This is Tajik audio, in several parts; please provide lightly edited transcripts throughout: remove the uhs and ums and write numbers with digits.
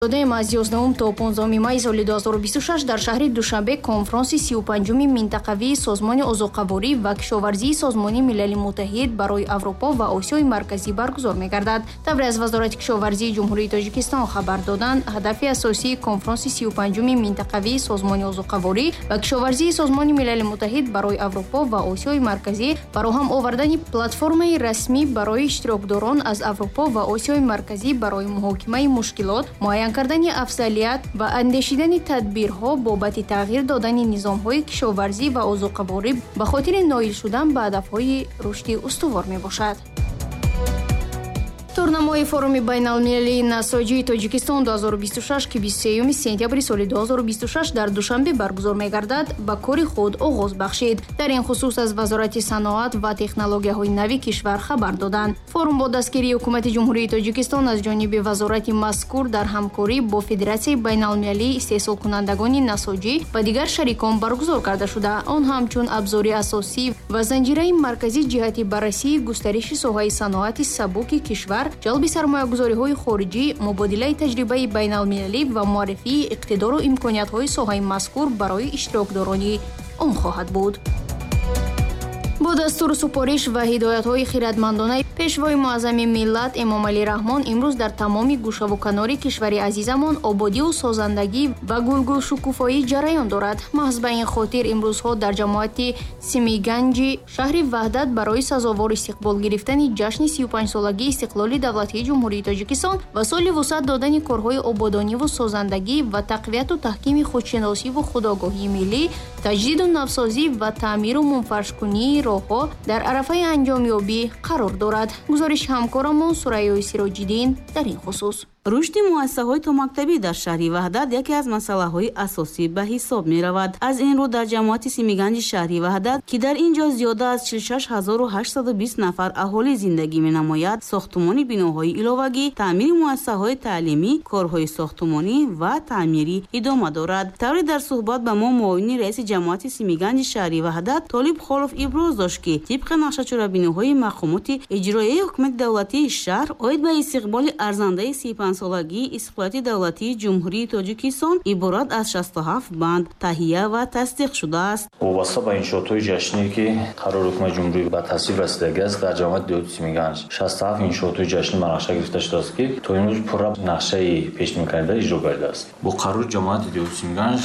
Додем аз 11 то 15 май соли 2026 дар шаҳри Душанбе конфронси 35-уми минтақавии созмони озуқаворӣ ва кишоварзии созмони милали муттаҳид барои Аврупо ва Осиёи марказӣ баргузор мегардад. Тавре аз Вазорати кишоварзии Ҷумҳурии Тоҷикистон хабар доданд, ҳадафи асосии конфронси 35-уми минтақавии созмони озуқаворӣ ва кишоварзии созмони милали муттаҳид барои Аврупо ва Осиёи марказӣ фароҳам овардани платформаи расмӣ барои иштирокдорон аз Аврупо ва Осиёи марказӣ барои муҳокимаи мушкилот, муайян кардани афзалият ва андешидани тадбирҳо бобати тағйир додани низомҳои кишоварзӣ ва озуқаворӣ ба хотири ноил шудан ба ҳадафҳои рушди устувор мебошад. Турнамои форуми байналмилалии насоҷии Тоҷикистон 2026 ки 23 сентябри соли 2026 дар Душанбе баргузор мегардад, ба кори худ оғоз бахшид. Дар ин хусус аз Вазорати саноат ва технологияҳои нави кишвар хабар доданд. Форум бо дастгирии ҳукумати Ҷумҳурии Тоҷикистон аз ҷониби Вазорати мазкур дар ҳамкорӣ бо Федератсияи байналмилалии истеҳсолкунандагони насоҷӣ ва дигар шарикон баргузор карда шуда, он ҳамчун абзори асосӣ ва занҷираи марказӣ ҷиҳати баррасии густариши соҳаи саноати сабуки кишвар, ҷалби сармоягузориҳои хориҷӣ, мубодилаи таҷрибаи байналмилалӣ ва муаррифии иқтидору имкониятҳои соҳаи мазкур барои иштирокдорони он хоҳад буд. бо дастур супориш ва ҳидоятҳои хиратмандонаи пешвои муаззами миллат Эмомалӣ Раҳмон имрӯз дар тамоми гӯшаву канори кишвари азизамон ободиву созандагӣ ва гулгулшукуфоӣ ҷараён дорад. маҳз ба ин хотир имрӯзҳо дар ҷамоати Симиганҷи шаҳри ваҳдат барои сазовор истиқбол гирифтани ҷашни 35-солагии истиқлоли давлатии Ҷумҳурии Тоҷикистон ва соли вусъат додани корҳои ободониву созандагӣ ва тақвияту таҳкими худшиносиву худогоҳии миллӣ, таҷдиду навсозӣ ва таъмиру мунфаршкунии роҳҳо дар арафаи анҷомёбӣ қарор дорад. гузориши ҳамкорамон Сурайёи Сироҷиддин дар ин хусус. рушди муассисаҳои томактабӣ дар шаҳри ваҳдат яке аз масъалаҳои асосӣ ба ҳисоб меравад. аз ин рӯ дар ҷамоати Симиганҷи шаҳри ваҳдат, ки дар ин ҷо зиёда аз 46820 нафар аҳолӣ зиндагӣ менамояд, сохтумони биноҳои иловагӣ, таъмири муассисаҳои таълимӣ, корҳои сохтумонӣ ва таъмирӣ идома дорад. тавре дар суҳбат ба мо муовини раиси ҷамоати Симиганҷи шаҳри ваҳдат Толиб Холов иброз дошт, ки тибқи нақшачорабиниҳои мақомоти иҷроияи ҳукумати давлатии шаҳр оид ба истиқболи арзандаи 35-солагии истиқлолияти давлатии Ҷумҳурии Тоҷикистон иборат аз 67 банд таҳия ва тасдиқ шудааст. вобаста ба иншоотҳои ҷашние ки қарор ҳукумати ҷумҳурӣ ба тасвиб расидагӣ аст, дар ҷамоати диёти Симиганҷ 67 иншоотҳои ҷашнӣ ба нақша гирифта шудааст, ки то имрӯз пурра нақшаи пешбинкарда иҷро гардидааст. бо қарори ҷамоати диёти Симиганҷ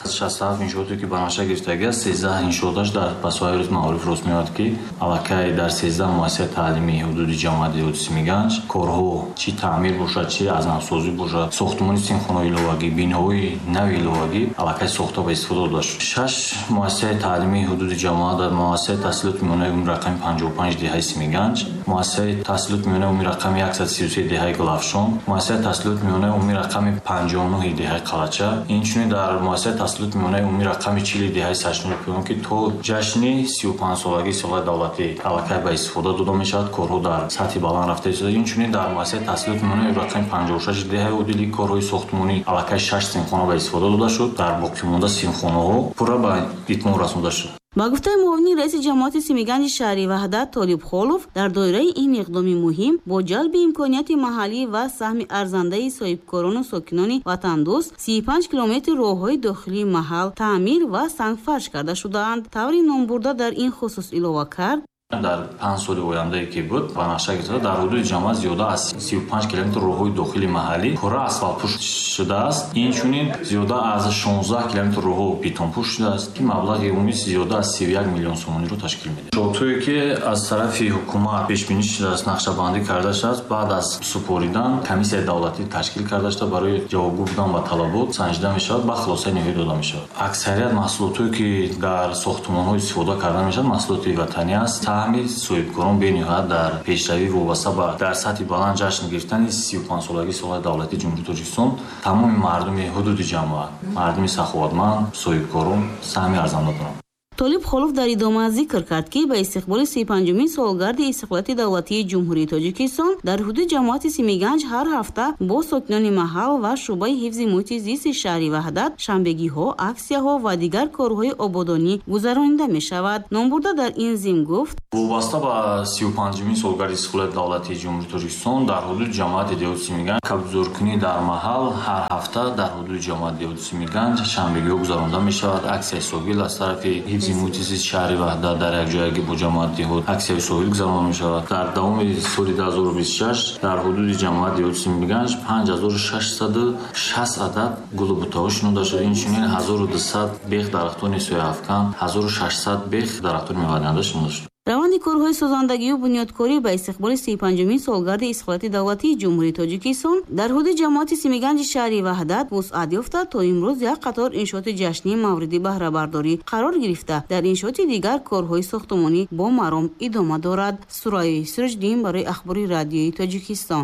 67 иншооте ки ба нақша гирифтагӣ аст, 13 иншооташ дар ба соҳаи маориф рост меояд, ки аллакай дар 13 муассисаи таълимии ҳудуди ҷамоати диёти Симиганҷ корҳо чӣ таъмир бошад, чӣ аз навсозӣ бошад, сохтумони синхонаҳои иловагӣ, биноҳои нави иловагӣ аллакай сохта ва истифода дода шуд. 6 муассисаи таълимии ҳудуди ҷамоат дар муассисаи таҳсилоти миёнаи умри рақами 55 диҳаи Симиганҷ, муассисаи таҳсилоти миёнаи умри рақами 133 диҳаи Гулафшон, муассисаи таҳсилоти миёнаи умри рақами 59 диҳаи Қалача, инчунин дар муассисаи таҳсилоти миёнаи умри рақами 40 диҳаи Сачнӯи Пиён, ки то ҷашни 35-солагии соҳаи давлатӣ аллакай ба истифода дода мешавад, корҳо дар сатҳи баланд рафта истода. инчунин дар муассисаи таҳсилоти миёнаи рақами 56 диҳаи Одилӣ корҳои сохтумонӣ аллакай 6 синхона ба истифода дода шуд. дар боқимонда синхонаҳо пурра ба итмом расонида шуд. ба гуфтаи муовини раиси ҷамоати Симиганҷи шаҳри ваҳдат Толиб Холов, дар доираи ин иқдоми муҳим бо ҷалби имконияти маҳаллӣ ва саҳми арзандаи соҳибкорону сокинони ватандӯст 35 километри роҳҳои дохилии маҳал таъмир ва сангфарш карда шудаанд. таври номбурда дар ин хусус илова кард: дар 5 соли ояндае ки буд ба нақша гирифта дар ҳудуди ҷамоат зиёда аз 35 километр роҳҳои дохили маҳаллӣ пурра асфалтпӯш шудааст. инчунин зиёда аз 16 километр роҳҳо бетонпӯш шудааст, ки маблағи умумӣ зиёда аз 31 миллион сомониро ташкил медиҳад. шоҳтое ки аз тарафи ҳукумат пешбинӣ шудааст, нақшабандӣ карда шудааст, баъд аз супоридан комиссияи давлатӣ ташкил карда шуда барои ҷавобгӯ будан ба талабот санҷида мешавад, ба хулосаи ниҳоӣ дода мешавад. аксарият маҳсулотое ки дар сохтумонҳо истифода карда мешавад маҳсулоти ватанӣ аст. таъмир соҳибкорон бениҳоят дар пешравӣ вобаста ба дар сатҳи баланд ҷашн гирифтани 35-солагии соҳаи давлатии Ҷумҳурии Тоҷикистон тамоми мардуми ҳудуди ҷамоат, мардуми саховатманд, соҳибкорон саҳми арзанда доранд. толиб холов дар идома зикр кард ки ба истиқболи 35-умин солгарди истиқлолияти давлатии ҷумҳурии тоҷикистон дар ҳудуди ҷамоати Симиганҷ ҳар ҳафта бо сокинони маҳал ва шуъбаи ҳифзи муҳити зисти шаҳри ваҳдат шанбегиҳо, аксияҳо ва дигар корҳои ободонӣ гузаронида мешавад. Номбурда дар ин зим гуфт: вобаста ба 35-умин солгарди истиқлолияти давлатии ҷумҳурии тоҷикистон дар ҳудуди ҷамоати диҳоти Симиганҷ кабзоркунӣ дар маҳал ҳар ҳафта дар ҳудуди ҷамоати диҳоти Симиганҷ шанбегиҳо гузаронида мешавад. аксияи соҳил аз тарафи ҳифзи муҳити зисти шаҳри ваҳдат дар якҷоягӣ бо ҷамоати диҳот аксияи соҳил гузаронида мешавад. дар давоми соли 2026 дар ҳудуди ҷамоати диҳоти Симиганҷ 5660 адад гулу бутаҳо шинода шуд. инчунин 1200 бех дарахтони сояафкан, 1600 бех дарахтони мевадиҳанда шинода шуд. раванди корҳои созандагию бунёдкорӣ ба истиқболи 35-умин солгарди истиқлолияти давлатии ҷумҳурии тоҷикистон дар ҳудуди ҷамоати Симиганҷи шаҳри ваҳдат вусъат ёфта то имрӯз як қатор иншооти ҷашнӣ мавриди баҳрабардорӣ қарор гирифта. дар иншооти дигар корҳои сохтмонӣ бо маром идома дорад. Сураёи Сироҷдин барои ахбори радиои Тоҷикистон.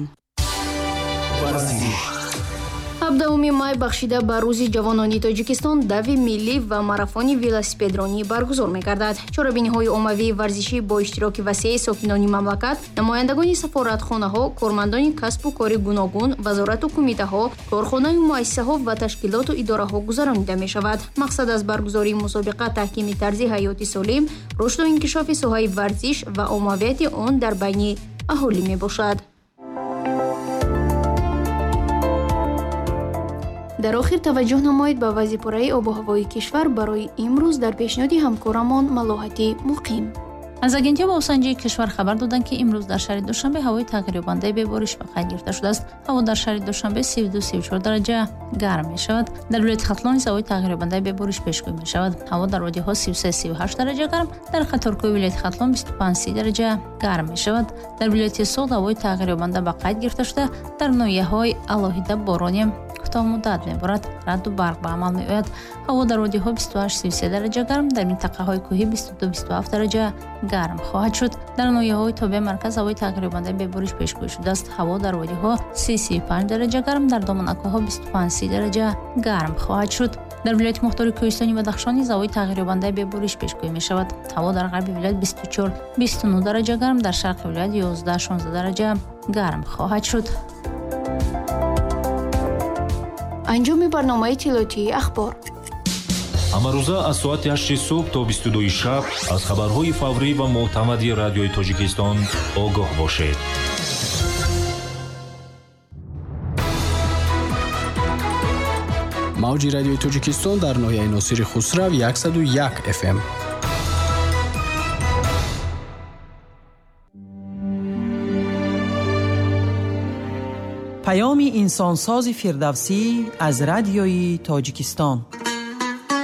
17 май бахшида ба рӯзи ҷавонони Тоҷикистон дави миллӣ ва марафони велосипедронӣ баргузор мегардад. чорабиниҳои оммавии варзишӣ бо иштироки васеъи сокинони мамлакат, намояндагони сафоратхонаҳо, кормандони касбу кори гуногун, вазорату кумитаҳо, корхонаю муассисаҳо ва ташкилоту идораҳо гузаронида мешавад. мақсад аз баргузории мусобиқа таҳкими тарзи ҳаёти солим, рушду инкишофи соҳаи варзиш ва оммавияти он дар байни аҳолӣ мебошад. дар охир таваҷҷӯҳ намоед ба вазъи обу ҳавои кишвар барои имрӯз дар пешниҳоди ҳамкорамон малоҳати муқим. аз агентияи ҳавосанҷии кишвар хабар доданд ки имрӯз дар шаҳри душанбе ҳавои тағйирёбандаи бебориш ба қайд гирифта шудааст. ҳаво дар шаҳри душанбе 32-34 дараҷа гарм мешавад. дар вилояти хатлон низ ҳавои тағйирёбандаи бебориш пешгӯӣ мешавад. ҳаво дар водиҳо 33-38 дараҷа гарм, дар қаторкӯҳи вилояти хатлон 25-30 дараҷа гарм мешавад. дар вилояти Суғд ҳавои тағйирёбанда ба қайд гирифта шуда, дар ноҳияҳои алоҳида борони муддат меборад. радду барқ ба амал меояд. ҳаво дар водиҳо 28-33 дараҷа гарм, дар минтақаҳои кӯҳӣ 22-27 дараҷа гарм хоҳад шуд. дар ноҳияҳои тобеъ марказ ҳавои тағйирёбандаи бебориш пешгӯӣ шудааст. ҳаво дар водиҳо 30-35 дараҷа гарм, дар доманакӯҳо 25-30 дараҷа гарм хоҳад шуд. дар вилояти мухтори кӯҳистони Бадахшон низ ҳавои тағйирёбандаи бебориш пешгӯӣ мешавад. ҳаво дар ғарби вилоят 24-29 дараҷа гарм, дар шарқи вилоят 11-16 дараҷа гарм хоҳад шуд. анҷоми барномаи иттилоотии ахбор. ҳамарӯза аз соати 8 субҳ то 22 шаб аз хабарҳои фаврӣ ва мӯътамади радиои Тоҷикистон огоҳ бошед. мавҷи радиои Тоҷикистон дар ноҳияи Носири Хусрав 101 FM. پیام انسانساز فردوسی از رادیوی تاجیکستان.